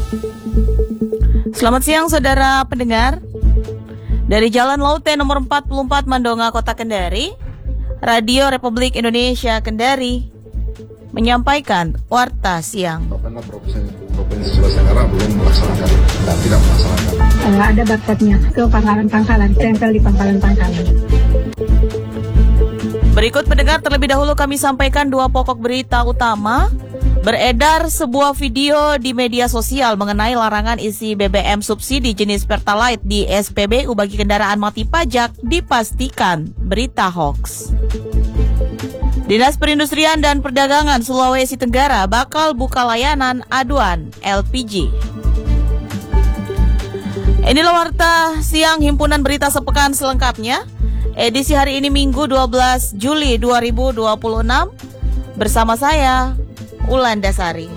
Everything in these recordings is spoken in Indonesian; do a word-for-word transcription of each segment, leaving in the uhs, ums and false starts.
Selamat siang saudara pendengar. Dari Jalan Laute nomor empat puluh empat Mandonga, Kota Kendari, Radio Republik Indonesia Kendari menyampaikan Warta Siang. Bapenda Provinsi, Provinsi Sulawesi Tenggara belum melaksanakan dan tidak melaksanakan. Uh, ada barcode-nya ke pangkalan-pangkalan, tempel di pangkalan-pangkalan. Berikut pendengar, terlebih dahulu kami sampaikan dua pokok berita utama. Beredar sebuah video di media sosial mengenai larangan isi B B M subsidi jenis Pertalite di S P B U bagi kendaraan mati pajak dipastikan berita hoax. Dinas Perindustrian dan Perdagangan Sulawesi Tenggara bakal buka layanan aduan L P G. Inilah Warta Siang Himpunan Berita Sepekan selengkapnya. Edisi hari ini Minggu dua belas Juli dua ribu dua puluh enam. Bersama saya Ulan Dasari.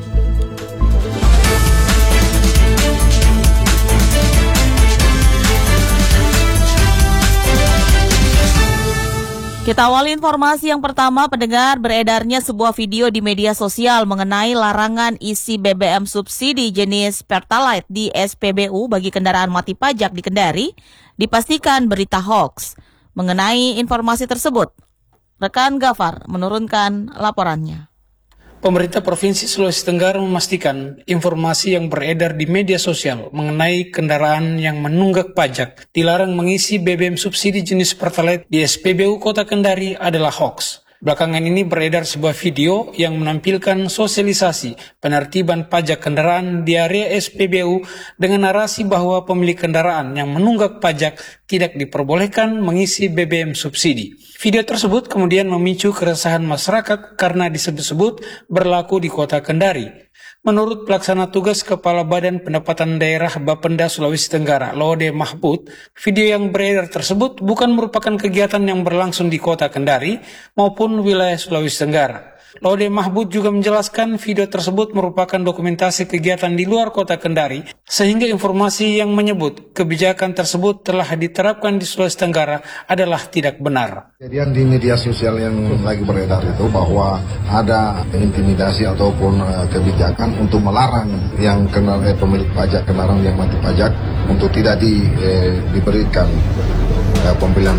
Kita awali informasi yang pertama, pendengar. Beredarnya sebuah video di media sosial mengenai larangan isi B B M subsidi jenis Pertalite di S P B U bagi kendaraan mati pajak di Kendari dipastikan berita hoax. Mengenai informasi tersebut, rekan Gafar menurunkan laporannya. Pemerintah Provinsi Sulawesi Tenggara memastikan informasi yang beredar di media sosial mengenai kendaraan yang menunggak pajak dilarang mengisi B B M subsidi jenis Pertalite di S P B U Kota Kendari adalah hoax. Belakangan ini beredar sebuah video yang menampilkan sosialisasi penertiban pajak kendaraan di area S P B U dengan narasi bahwa pemilik kendaraan yang menunggak pajak tidak diperbolehkan mengisi B B M subsidi. Video tersebut kemudian memicu keresahan masyarakat karena disebut-sebut berlaku di Kota Kendari. Menurut Pelaksana Tugas Kepala Badan Pendapatan Daerah Bapenda Sulawesi Tenggara, Laude Mahbud, video yang beredar tersebut bukan merupakan kegiatan yang berlangsung di Kota Kendari maupun wilayah Sulawesi Tenggara. Laude Mahbud juga menjelaskan video tersebut merupakan dokumentasi kegiatan di luar Kota Kendari, sehingga informasi yang menyebut kebijakan tersebut telah diterapkan di Sulawesi Tenggara adalah tidak benar. Kejadian di media sosial yang lagi beredar itu bahwa ada intimidasi ataupun uh, kebijakan untuk melarang yang kenal, eh, pemilik pajak kendaraan yang mati pajak untuk tidak di, eh, diberikan eh, pembelian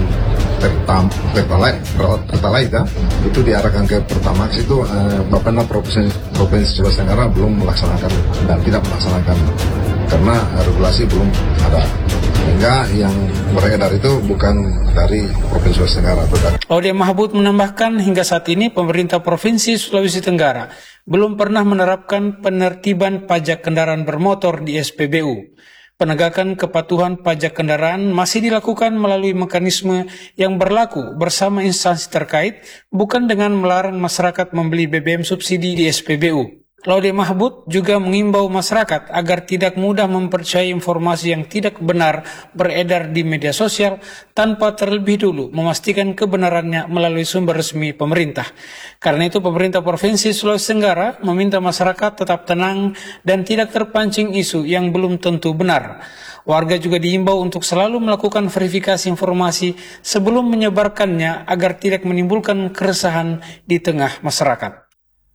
Pertalite, Pertalite ya, itu diarahkan ke Pertamax itu eh, Bapenda Provinsi, Provinsi Sulawesi Tenggara belum melaksanakan dan tidak melaksanakan karena regulasi belum ada, sehingga yang beredar itu bukan dari Provinsi Sulawesi Tenggara. Laude Mahbud menambahkan hingga saat ini pemerintah Provinsi Sulawesi Tenggara belum pernah menerapkan penertiban pajak kendaraan bermotor di S P B U. Penegakan kepatuhan pajak kendaraan masih dilakukan melalui mekanisme yang berlaku bersama instansi terkait, bukan dengan melarang masyarakat membeli B B M subsidi di S P B U. Laude Mahbud juga mengimbau masyarakat agar tidak mudah mempercayai informasi yang tidak benar beredar di media sosial tanpa terlebih dulu memastikan kebenarannya melalui sumber resmi pemerintah. Karena itu pemerintah Provinsi Sulawesi Tenggara meminta masyarakat tetap tenang dan tidak terpancing isu yang belum tentu benar. Warga juga diimbau untuk selalu melakukan verifikasi informasi sebelum menyebarkannya agar tidak menimbulkan keresahan di tengah masyarakat.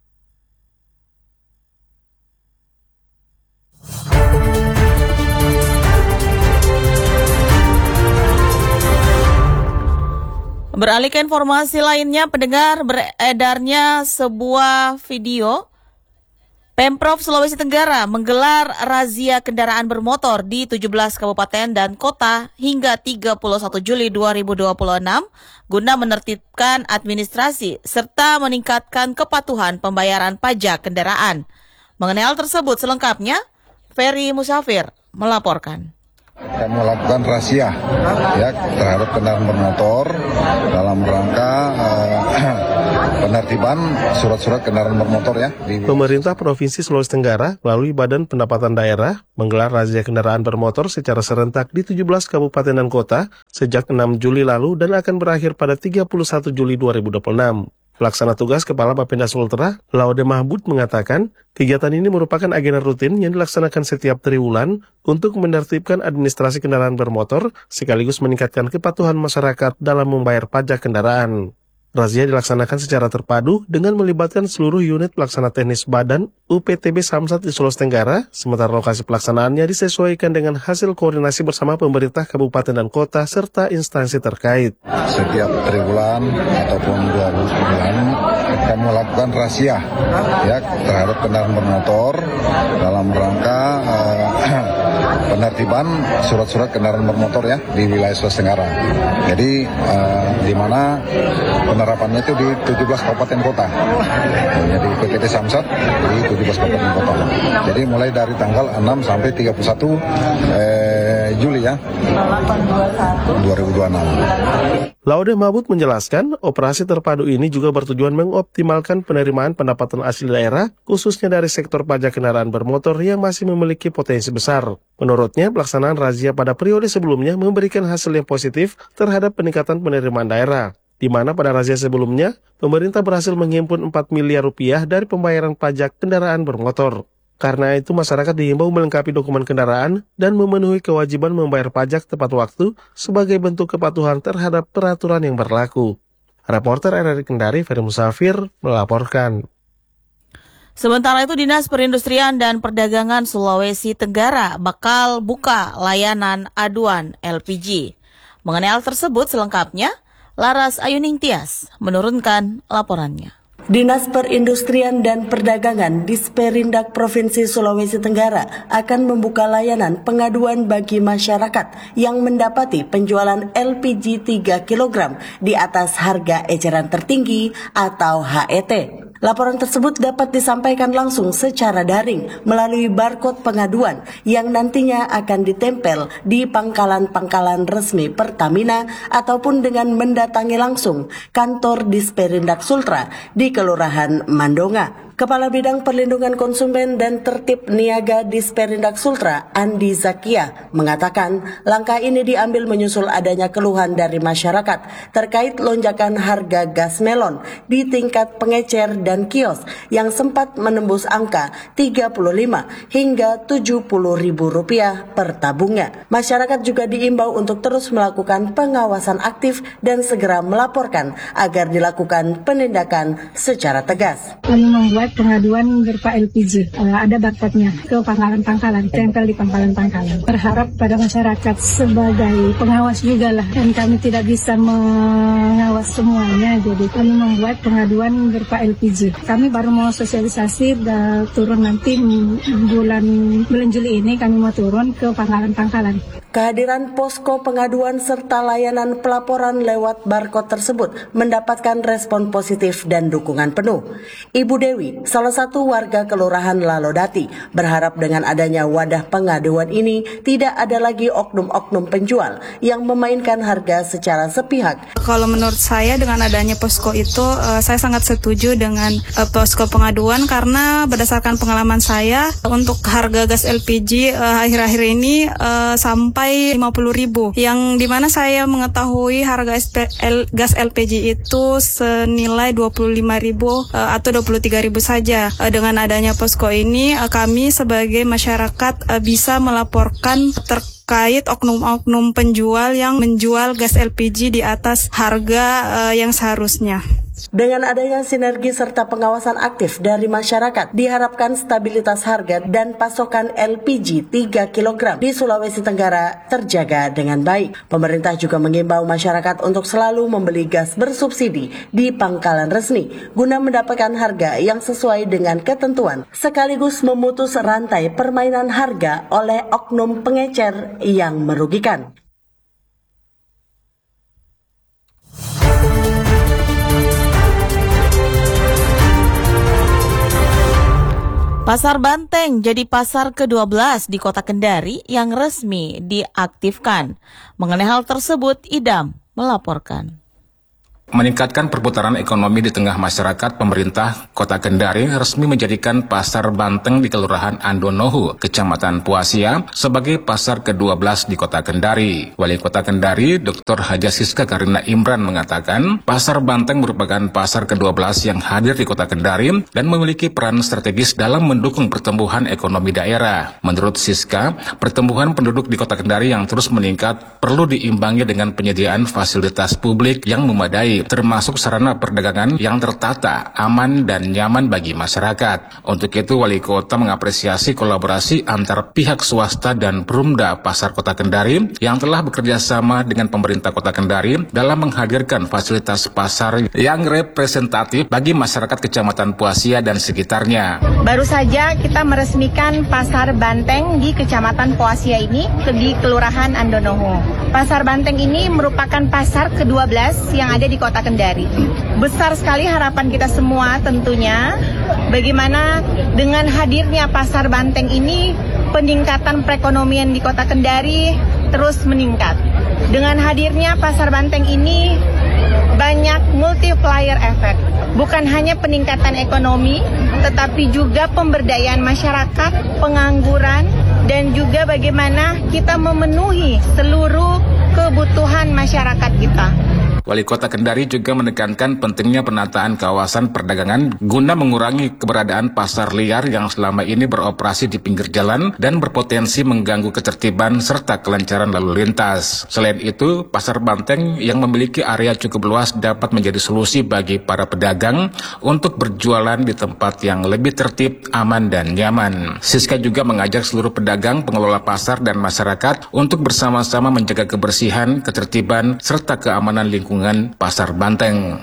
Beralih ke informasi lainnya, pendengar, beredarnya sebuah video Pemprov Sulawesi Tenggara menggelar razia kendaraan bermotor di tujuh belas kabupaten dan kota hingga tiga puluh satu Juli dua ribu dua puluh enam guna menertibkan administrasi serta meningkatkan kepatuhan pembayaran pajak kendaraan. Mengenai hal tersebut selengkapnya, Ferry Musafir melaporkan. Kami melakukan razia ya terhadap kendaraan bermotor dalam rangka uh, penertiban surat-surat kendaraan bermotor ya. Di... Pemerintah Provinsi Sulawesi Tenggara melalui Badan Pendapatan Daerah menggelar razia kendaraan bermotor secara serentak di tujuh belas kabupaten dan kota sejak enam Juli lalu dan akan berakhir pada tiga puluh satu Juli dua ribu dua puluh enam. Pelaksana Tugas Kepala Bapenda Sultra, Laude Mahbud mengatakan, kegiatan ini merupakan agenda rutin yang dilaksanakan setiap triwulan untuk menertibkan administrasi kendaraan bermotor sekaligus meningkatkan kepatuhan masyarakat dalam membayar pajak kendaraan. Razia dilaksanakan secara terpadu dengan melibatkan seluruh unit pelaksana teknis Badan U P T B Samsat di Sulawesi Tenggara, sementara lokasi pelaksanaannya disesuaikan dengan hasil koordinasi bersama pemerintah kabupaten dan kota serta instansi terkait. Setiap triwulan ataupun dua bulan kami melakukan razia ya terhadap kendaraan bermotor dalam rangka uh, penertiban surat-surat kendaraan bermotor ya di wilayah Sulawesi Tenggara. Jadi uh, di mana penerapannya itu di tujuh belas kabupaten kota. Jadi P T B Samsat di tujuh belas kabupaten kota. Jadi mulai dari tanggal enam sampai tiga puluh satu eh, Juli ya. dua ribu dua puluh enam. Laude Mabut menjelaskan, operasi terpadu ini juga bertujuan mengoptimalkan penerimaan pendapatan asli daerah, khususnya dari sektor pajak kendaraan bermotor yang masih memiliki potensi besar. Menurutnya, pelaksanaan razia pada periode sebelumnya memberikan hasil yang positif terhadap peningkatan penerimaan daerah, di mana pada razia sebelumnya, pemerintah berhasil menghimpun empat miliar rupiah dari pembayaran pajak kendaraan bermotor. Karena itu, masyarakat diimbau melengkapi dokumen kendaraan dan memenuhi kewajiban membayar pajak tepat waktu sebagai bentuk kepatuhan terhadap peraturan yang berlaku. Reporter R R I Kendari, Ferry Musafir, melaporkan. Sementara itu, Dinas Perindustrian dan Perdagangan Sulawesi Tenggara bakal buka layanan aduan L P G. Mengenai hal tersebut selengkapnya, Laras Ayuning Tias menurunkan laporannya. Dinas Perindustrian dan Perdagangan Disperindak Provinsi Sulawesi Tenggara akan membuka layanan pengaduan bagi masyarakat yang mendapati penjualan L P G tiga kilogram di atas harga eceran tertinggi atau H E T. Laporan tersebut dapat disampaikan langsung secara daring melalui barcode pengaduan yang nantinya akan ditempel di pangkalan-pangkalan resmi Pertamina ataupun dengan mendatangi langsung kantor Disperindak Sultra di Kelurahan Mandonga. Kepala Bidang Perlindungan Konsumen dan Tertib Niaga Disperindak Sultra, Andi Zakia, mengatakan langkah ini diambil menyusul adanya keluhan dari masyarakat terkait lonjakan harga gas melon di tingkat pengecer dan kios yang sempat menembus angka tiga puluh lima hingga tujuh puluh ribu rupiah per tabungnya. Masyarakat juga diimbau untuk terus melakukan pengawasan aktif dan segera melaporkan agar dilakukan penindakan secara tegas. Kami membuat pengaduan berupa L P G, uh, ada barcode-nya ke pangkalan-pangkalan, tempel di pangkalan-pangkalan. Berharap pada masyarakat sebagai pengawas juga lah, dan kami tidak bisa mengawas semuanya, jadi kami membuat pengaduan berupa L P G. Kami baru mau sosialisasi, dan turun nanti bulan bulan Juli ini kami mau turun ke pangkalan-pangkalan. Kehadiran posko pengaduan serta layanan pelaporan lewat barcode tersebut mendapatkan respon positif dan dukungan penuh. Ibu Dewi, salah satu warga Kelurahan Lalodati, berharap dengan adanya wadah pengaduan ini tidak ada lagi oknum-oknum penjual yang memainkan harga secara sepihak. Kalau menurut saya dengan adanya posko itu, uh, saya sangat setuju dengan uh, posko pengaduan karena berdasarkan pengalaman saya untuk harga gas L P G uh, akhir-akhir ini uh, sampai lima puluh ribu, yang dimana saya mengetahui harga gas L P G itu senilai dua puluh lima ribu uh, atau dua puluh tiga ribu saja. Uh, dengan adanya posko ini, uh, kami sebagai masyarakat uh, bisa melaporkan terkait oknum-oknum penjual yang menjual gas L P G di atas harga uh, yang seharusnya. Dengan adanya sinergi serta pengawasan aktif dari masyarakat, diharapkan stabilitas harga dan pasokan L P G tiga kilogram di Sulawesi Tenggara terjaga dengan baik. Pemerintah juga mengimbau masyarakat untuk selalu membeli gas bersubsidi di pangkalan resmi guna mendapatkan harga yang sesuai dengan ketentuan, sekaligus memutus rantai permainan harga oleh oknum pengecer yang merugikan. Pasar Banteng jadi pasar kedua belas di Kota Kendari yang resmi diaktifkan. Mengenai hal tersebut, Idam melaporkan. Meningkatkan perputaran ekonomi di tengah masyarakat, pemerintah Kota Kendari resmi menjadikan Pasar Banteng di Kelurahan Andonohu, Kecamatan Puasia, sebagai pasar kedua belas di Kota Kendari. Wali Kota Kendari, Doktor Haja Siska Karina Imran mengatakan, Pasar Banteng merupakan pasar kedua belas yang hadir di Kota Kendari dan memiliki peran strategis dalam mendukung pertumbuhan ekonomi daerah. Menurut Siska, pertumbuhan penduduk di Kota Kendari yang terus meningkat perlu diimbangi dengan penyediaan fasilitas publik yang memadai. Kendari, termasuk sarana perdagangan yang tertata, aman, dan nyaman bagi masyarakat. Untuk itu, Wali Kota mengapresiasi kolaborasi antar pihak swasta dan Perumda Pasar Kota Kendari yang telah bekerja sama dengan pemerintah Kota Kendari dalam menghadirkan fasilitas pasar yang representatif bagi masyarakat Kecamatan Puasia dan sekitarnya. Baru saja kita meresmikan Pasar Banteng di Kecamatan Puasia ini di Kelurahan Andonoho. Pasar Banteng ini merupakan pasar kedua belas yang ada di Kota Kendari. Besar sekali harapan kita semua tentunya bagaimana dengan hadirnya Pasar Banteng ini peningkatan perekonomian di Kota Kendari terus meningkat. Dengan hadirnya Pasar Banteng ini banyak multiplier effect. Bukan hanya peningkatan ekonomi, tetapi juga pemberdayaan masyarakat, pengangguran, dan juga bagaimana kita memenuhi seluruh kebutuhan masyarakat kita. Wali Kota Kendari juga menekankan pentingnya penataan kawasan perdagangan guna mengurangi keberadaan pasar liar yang selama ini beroperasi di pinggir jalan dan berpotensi mengganggu ketertiban serta kelancaran lalu lintas. Selain itu, Pasar Banteng yang memiliki area cukup luas dapat menjadi solusi bagi para pedagang untuk berjualan di tempat yang lebih tertib, aman, dan nyaman. Siska juga mengajak seluruh pedagang, pengelola pasar, dan masyarakat untuk bersama-sama menjaga kebersihan, ketertiban, serta keamanan lingkungan Pasar Banteng.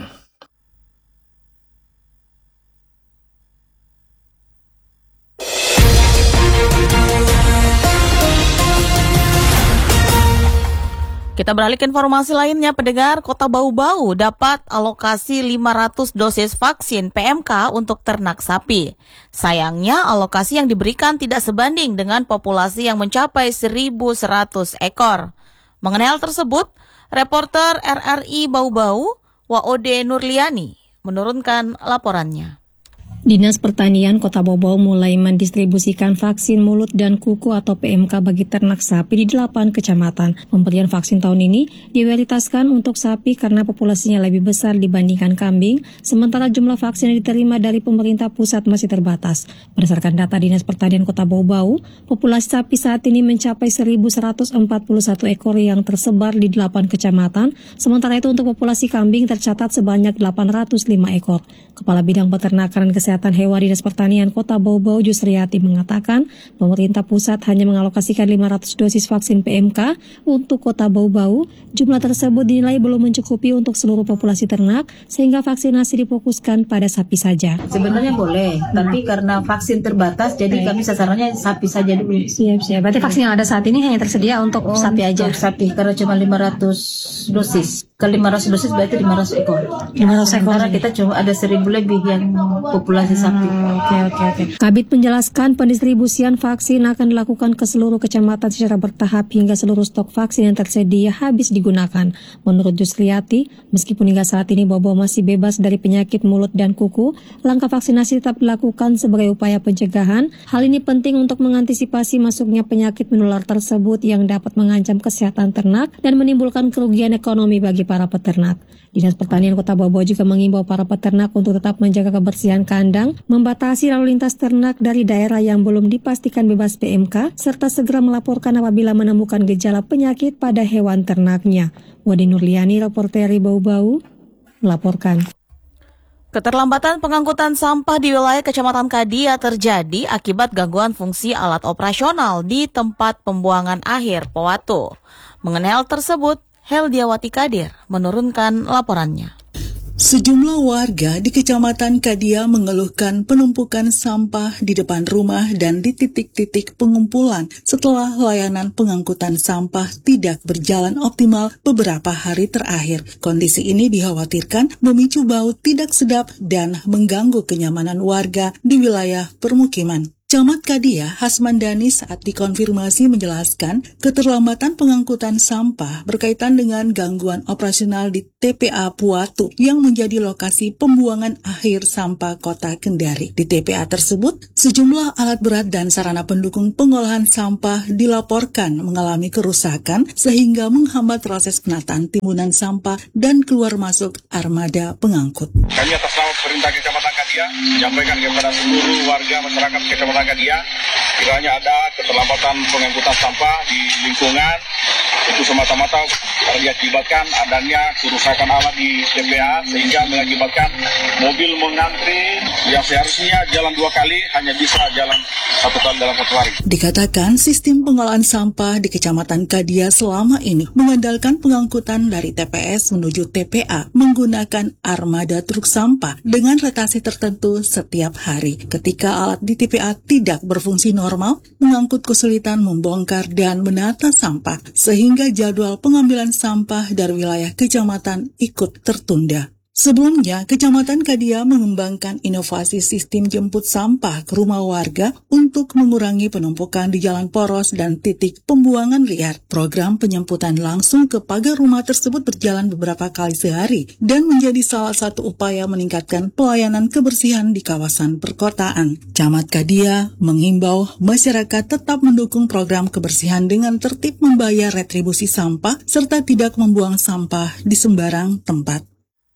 Kita beralih ke informasi lainnya, pendengar. Kota Bau-Bau dapat alokasi lima ratus dosis vaksin P M K untuk ternak sapi. Sayangnya alokasi yang diberikan tidak sebanding dengan populasi yang mencapai seribu seratus ekor. Mengenai hal tersebut, reporter R R I Bau-Bau, Waode Nurliani, menurunkan laporannya. Dinas Pertanian Kota Bau-Bau mulai mendistribusikan vaksin mulut dan kuku atau P M K bagi ternak sapi di delapan kecamatan. Pemberian vaksin tahun ini diprioritaskan untuk sapi karena populasinya lebih besar dibandingkan kambing, sementara jumlah vaksin yang diterima dari pemerintah pusat masih terbatas. Berdasarkan data Dinas Pertanian Kota Bau-Bau, populasi sapi saat ini mencapai seribu seratus empat puluh satu ekor yang tersebar di delapan kecamatan, sementara itu untuk populasi kambing tercatat sebanyak delapan ratus lima ekor. Kepala Bidang Peternakan dan Kesehatan Hewan Dinas Pertanian Kota Bau-Bau Jusriati mengatakan pemerintah pusat hanya mengalokasikan lima ratus dosis vaksin P M K untuk Kota Bau-Bau. Jumlah tersebut dinilai belum mencukupi untuk seluruh populasi ternak sehingga vaksinasi difokuskan pada sapi saja. Sebenarnya boleh, hmm. tapi karena vaksin terbatas jadi Baik. kami sasarannya sapi saja dulu. Siap-siap. Berarti vaksin yang ada saat ini hanya tersedia untuk oh, sapi aja. Untuk sapi karena cuma lima ratus dosis. Ke lima ratus dosis berarti lima ratus ekor. lima ratus ekor. Sementara kita cuma ada seribu lebih yang populasi sapi. Oke, oke, oke. Kabid menjelaskan pendistribusian vaksin akan dilakukan ke seluruh kecamatan secara bertahap hingga seluruh stok vaksin yang tersedia habis digunakan. Menurut Jusriati, meskipun hingga saat ini Bau-Bau masih bebas dari penyakit mulut dan kuku, langkah vaksinasi tetap dilakukan sebagai upaya pencegahan. Hal ini penting untuk mengantisipasi masuknya penyakit menular tersebut yang dapat mengancam kesehatan ternak dan menimbulkan kerugian ekonomi bagi para peternak. Dinas Pertanian Kota Bau-Bau juga mengimbau para peternak untuk tetap menjaga kebersihan kandang, membatasi lalu lintas ternak dari daerah yang belum dipastikan bebas P M K, serta segera melaporkan apabila menemukan gejala penyakit pada hewan ternaknya. Wade Nurliani, reporter Bau-Bau, melaporkan. Keterlambatan pengangkutan sampah di wilayah Kecamatan Kadia terjadi akibat gangguan fungsi alat operasional di tempat pembuangan akhir Powatu. Mengenai hal tersebut, Heldiawati Kadir menurunkan laporannya. Sejumlah warga di Kecamatan Kadia mengeluhkan penumpukan sampah di depan rumah dan di titik-titik pengumpulan setelah layanan pengangkutan sampah tidak berjalan optimal beberapa hari terakhir. Kondisi ini dikhawatirkan memicu bau tidak sedap dan mengganggu kenyamanan warga di wilayah permukiman. Camat Kadia, Hasmandani, saat dikonfirmasi menjelaskan keterlambatan pengangkutan sampah berkaitan dengan gangguan operasional di T P A Puatu yang menjadi lokasi pembuangan akhir sampah Kota Kendari. Di T P A tersebut, sejumlah alat berat dan sarana pendukung pengolahan sampah dilaporkan mengalami kerusakan sehingga menghambat proses penataan timbunan sampah dan keluar masuk armada pengangkut. Kami atas nama Perintah Kecamatan Kadia menyampaikan kepada seluruh warga masyarakat Kecamatan Kadia, kiranya ada keterlambatan pengangkutan sampah di lingkungan itu semata-mata karena diakibatkan adanya kerusakan alat di T P A sehingga mengakibatkan mobil mengantri yang seharusnya jalan dua kali hanya bisa jalan satu kali dalam satu hari. Dikatakan sistem pengolahan sampah di Kecamatan Kadia selama ini mengandalkan pengangkutan dari T P S menuju T P A menggunakan armada truk sampah dengan rotasi tertentu setiap hari. Ketika alat di T P A tidak berfungsi normal, mengangkut kesulitan membongkar dan menata sampah, sehingga jadwal pengambilan sampah dari wilayah kecamatan ikut tertunda. Sebelumnya, Kecamatan Kadia mengembangkan inovasi sistem jemput sampah ke rumah warga untuk mengurangi penumpukan di jalan poros dan titik pembuangan liar. Program penyemputan langsung ke pagar rumah tersebut berjalan beberapa kali sehari dan menjadi salah satu upaya meningkatkan pelayanan kebersihan di kawasan perkotaan. Camat Kadia mengimbau masyarakat tetap mendukung program kebersihan dengan tertib membayar retribusi sampah serta tidak membuang sampah di sembarang tempat.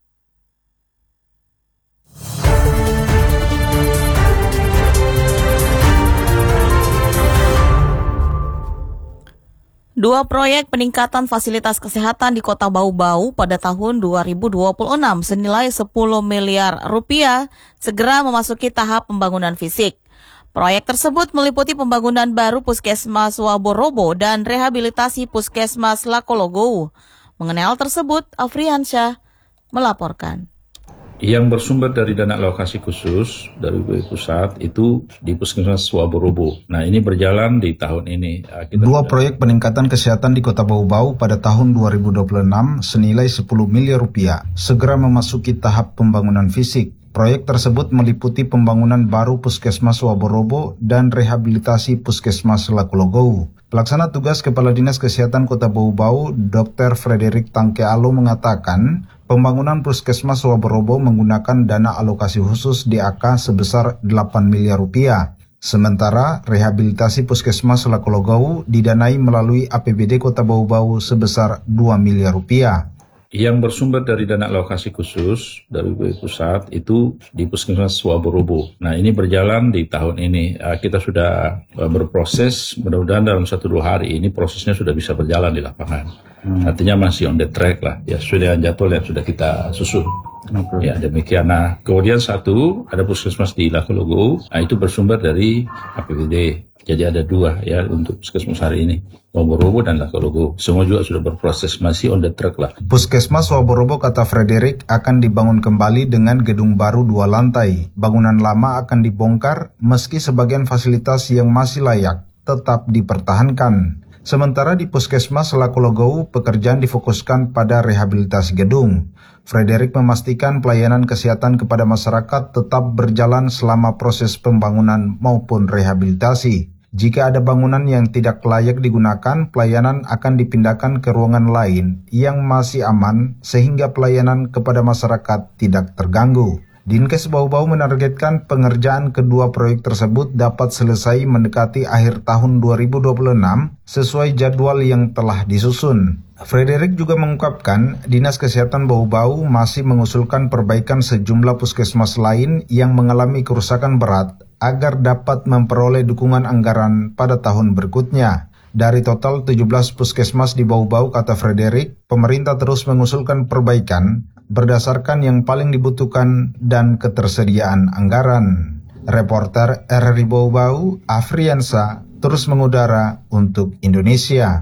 Dua proyek peningkatan fasilitas kesehatan di Kota Bau-Bau pada tahun dua ribu dua puluh enam senilai sepuluh miliar rupiah segera memasuki tahap pembangunan fisik. Proyek tersebut meliputi pembangunan baru Puskesmas Waborobo dan rehabilitasi Puskesmas Lakologou. Mengenai hal tersebut, Afriansyah melaporkan. Yang bersumber dari dana alokasi khusus dari B P Pusat itu di Puskesmas Waborobo. Nah, ini berjalan di tahun ini. Kita Dua proyek peningkatan kesehatan di Kota Bau-Bau pada tahun dua ribu dua puluh enam senilai sepuluh miliar rupiah segera memasuki tahap pembangunan fisik. Proyek tersebut meliputi pembangunan baru Puskesmas Waborobo dan rehabilitasi Puskesmas Lakologou. Pelaksana tugas Kepala Dinas Kesehatan Kota Bau-Bau, Dokter Frederick Tangkealo mengatakan, pembangunan Puskesmas Waborobo menggunakan dana alokasi khusus D A K sebesar delapan miliar rupiah. Sementara rehabilitasi Puskesmas Lakologou didanai melalui A P B D Kota Bau-Bau sebesar dua miliar rupiah. Yang bersumber dari dana alokasi khusus dari B P Pusat itu di Puskesmas Waborobo. Nah, ini berjalan di tahun ini. Kita sudah berproses, mudah-mudahan dalam satu dua hari ini prosesnya sudah bisa berjalan di lapangan. Hmm. Artinya masih on the track lah, ya sesuai dengan jadwal yang sudah kita susun. Okay. Ya demikian. Nah, kemudian satu ada Puskesmas di Lakologou, nah itu bersumber dari A P B D. Jadi ada dua ya untuk Puskesmas hari ini, Waborobo dan Lakologou. Semua juga sudah berproses, masih on the track lah. Puskesmas Waborobo, kata Frederick, akan dibangun kembali dengan gedung baru dua lantai. Bangunan lama akan dibongkar meski sebagian fasilitas yang masih layak tetap dipertahankan. Sementara di Puskesmas Lakologou, pekerjaan difokuskan pada rehabilitasi gedung. Frederick memastikan pelayanan kesehatan kepada masyarakat tetap berjalan selama proses pembangunan maupun rehabilitasi. Jika ada bangunan yang tidak layak digunakan, pelayanan akan dipindahkan ke ruangan lain yang masih aman sehingga pelayanan kepada masyarakat tidak terganggu. Dinkes Bau-Bau menargetkan pengerjaan kedua proyek tersebut dapat selesai mendekati akhir tahun dua ribu dua puluh enam sesuai jadwal yang telah disusun. Frederick juga mengungkapkan Dinas Kesehatan Bau-Bau masih mengusulkan perbaikan sejumlah puskesmas lain yang mengalami kerusakan berat agar dapat memperoleh dukungan anggaran pada tahun berikutnya. Dari total tujuh belas puskesmas di Bau-Bau, kata Frederick, pemerintah terus mengusulkan perbaikan berdasarkan yang paling dibutuhkan dan ketersediaan anggaran. Reporter R R I Bau-Bau, Afriansa, terus mengudara untuk Indonesia.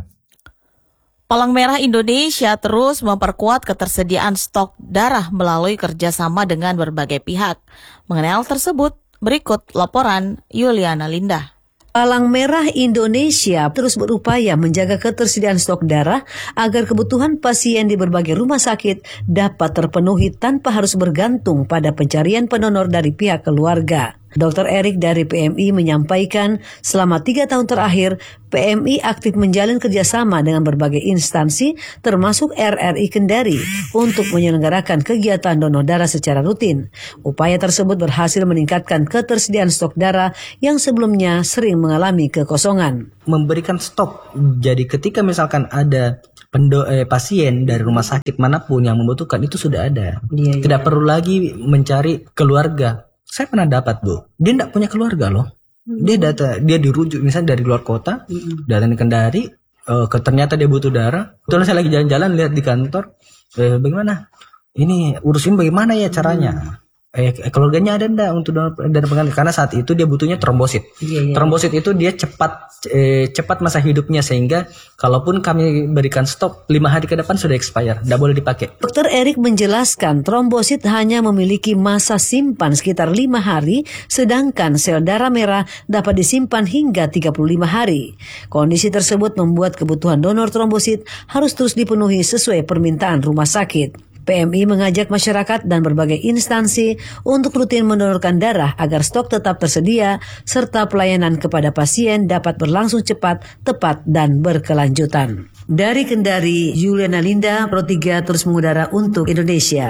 Palang Merah Indonesia terus memperkuat ketersediaan stok darah melalui kerjasama dengan berbagai pihak. Mengenai hal tersebut, berikut laporan Yuliana Linda. Palang Merah Indonesia terus berupaya menjaga ketersediaan stok darah agar kebutuhan pasien di berbagai rumah sakit dapat terpenuhi tanpa harus bergantung pada pencarian pendonor dari pihak keluarga. Dokter Erik dari P M I menyampaikan selama tiga tahun terakhir P M I aktif menjalin kerjasama dengan berbagai instansi termasuk R R I Kendari untuk menyelenggarakan kegiatan donor darah secara rutin. Upaya tersebut berhasil meningkatkan ketersediaan stok darah yang sebelumnya sering mengalami kekosongan. Memberikan stok, jadi ketika misalkan ada pendo, eh, pasien dari rumah sakit manapun yang membutuhkan itu sudah ada. Iya, iya. Tidak perlu lagi mencari keluarga. Saya pernah dapat, Bu. Dia tidak punya keluarga loh. Dia data, dia dirujuk misalnya dari luar kota, mm-hmm. datang di Kendari, uh, ke ternyata dia butuh darah. Betul saya lagi jalan-jalan lihat di kantor, eh, bagaimana? Ini urusin bagaimana ya caranya? Hmm. Eh, keluarganya ada enggak untuk donor darah pengganti? Karena saat itu dia butuhnya trombosit. Iya, iya. Trombosit itu dia cepat eh, cepat masa hidupnya, sehingga kalaupun kami berikan stok lima hari ke depan sudah expire, tidak boleh dipakai. Dokter Erik menjelaskan trombosit hanya memiliki masa simpan sekitar lima hari, sedangkan sel darah merah dapat disimpan hingga tiga puluh lima hari. Kondisi tersebut membuat kebutuhan donor trombosit harus terus dipenuhi sesuai permintaan rumah sakit. P M I mengajak masyarakat dan berbagai instansi untuk rutin mendonorkan darah agar stok tetap tersedia serta pelayanan kepada pasien dapat berlangsung cepat, tepat, dan berkelanjutan. Dari Kendari, Juliana Linda, Pro tiga terus mengudara untuk Indonesia.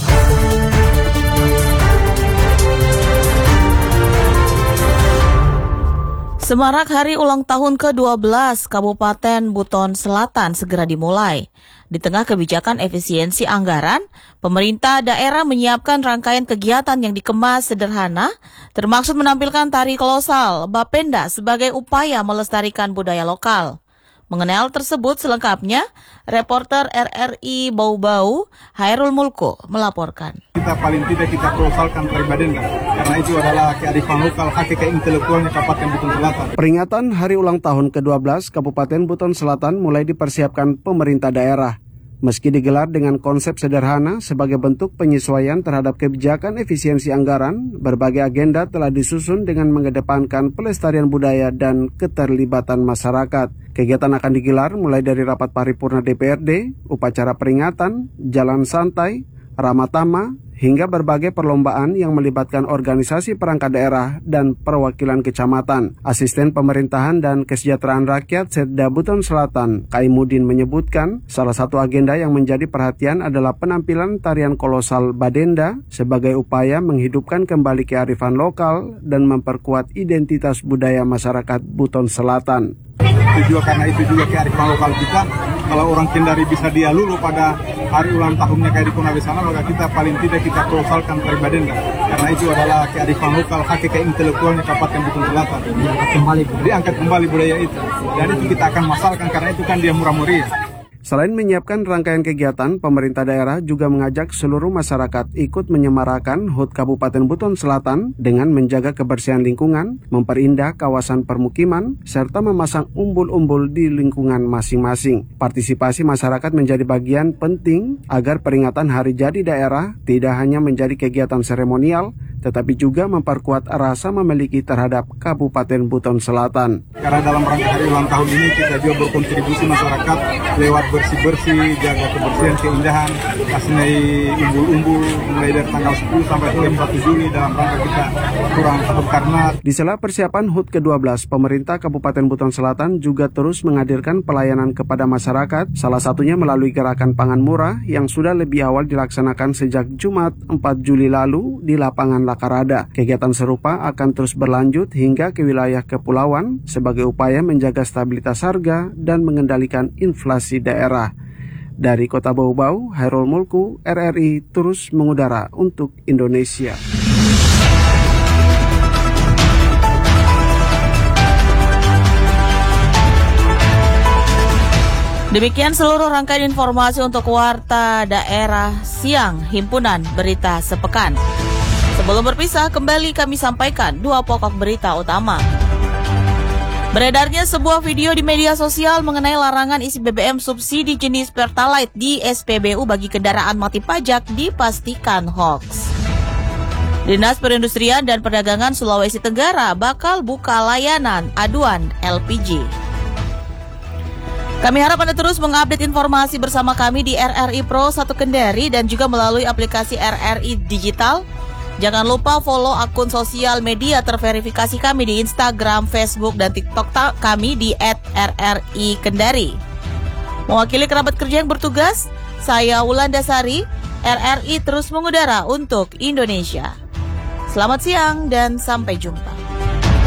Semarak Hari Ulang Tahun ke dua belas Kabupaten Buton Selatan segera dimulai. Di tengah kebijakan efisiensi anggaran, pemerintah daerah menyiapkan rangkaian kegiatan yang dikemas sederhana, termaksud menampilkan tari kolosal Bapenda sebagai upaya melestarikan budaya lokal. Mengenai hal tersebut selengkapnya, reporter R R I Bau-Bau, Hairul Mulko, melaporkan. Kita paling tidak kita kolosalkan tari Bapenda, karena itu adalah kearifan lokal, hakikat intelektualnya Kabupaten Buton Selatan. Peringatan Hari Ulang Tahun ke dua belas Kabupaten Buton Selatan mulai dipersiapkan pemerintah daerah. Meski digelar dengan konsep sederhana sebagai bentuk penyesuaian terhadap kebijakan efisiensi anggaran, berbagai agenda telah disusun dengan mengedepankan pelestarian budaya dan keterlibatan masyarakat. Kegiatan akan digelar mulai dari rapat paripurna D P R D, upacara peringatan, jalan santai, ramatama, hingga berbagai perlombaan yang melibatkan organisasi perangkat daerah dan perwakilan kecamatan. Asisten Pemerintahan dan Kesejahteraan Rakyat Setda Buton Selatan, Kaimudin, menyebutkan salah satu agenda yang menjadi perhatian adalah penampilan tarian kolosal Bapenda sebagai upaya menghidupkan kembali kearifan lokal dan memperkuat identitas budaya masyarakat Buton Selatan. Itu juga karena itu juga kearifan lokal kita. Kalau orang Kendari bisa dia lulu pada hari ulang tahunnya kayak di Konawe sana, maka kita paling tidak kita kolosalkan tari Bapenda, karena itu adalah kearifan lokal, hakikat intelektualnya Kabupaten Buton Selatan. Diangkat kembali, diangkat kembali budaya itu, dan itu kita akan masalkan karena itu kan dia murah meriah. Selain menyiapkan rangkaian kegiatan, pemerintah daerah juga mengajak seluruh masyarakat ikut menyemarakan H U T Kabupaten Buton Selatan dengan menjaga kebersihan lingkungan, memperindah kawasan permukiman, serta memasang umbul-umbul di lingkungan masing-masing. Partisipasi masyarakat menjadi bagian penting agar peringatan Hari Jadi Daerah tidak hanya menjadi kegiatan seremonial, tetapi juga memperkuat rasa memiliki terhadap Kabupaten Buton Selatan. Karena dalam rangka hari ulang tahun ini kita juga berkontribusi masyarakat lewat bersih-bersih, jaga kebersihan, keindahan, kasih umbul-umbul mulai dari tanggal sepuluh sampai satu Juli dalam rangka kita kurang satu karena. Di sela persiapan H U T ke dua belas, pemerintah Kabupaten Buton Selatan juga terus menghadirkan pelayanan kepada masyarakat, salah satunya melalui gerakan pangan murah yang sudah lebih awal dilaksanakan sejak Jumat empat Juli lalu di lapangan Lakarada. Kegiatan serupa akan terus berlanjut hingga ke wilayah kepulauan sebagai upaya menjaga stabilitas harga dan mengendalikan inflasi daerah. Dari Kota Bau-Bau, Hairul Mulku, R R I terus mengudara untuk Indonesia. Demikian seluruh rangkaian informasi untuk Warta Daerah Siang Himpunan Berita Sepekan. Sebelum berpisah, kembali kami sampaikan dua pokok berita utama. Beredarnya sebuah video di media sosial mengenai larangan isi B B M subsidi jenis Pertalite di S P B U bagi kendaraan mati pajak dipastikan hoax. Dinas Perindustrian dan Perdagangan Sulawesi Tenggara bakal buka layanan aduan L P G. Kami harap Anda terus mengupdate informasi bersama kami di R R I Pro satu Kendari dan juga melalui aplikasi R R I Digital. Jangan lupa follow akun sosial media terverifikasi kami di Instagram, Facebook, dan TikTok kami di et R R I Kendari. Mewakili kerabat kerja yang bertugas, saya Wulandasari, R R I terus mengudara untuk Indonesia. Selamat siang dan sampai jumpa.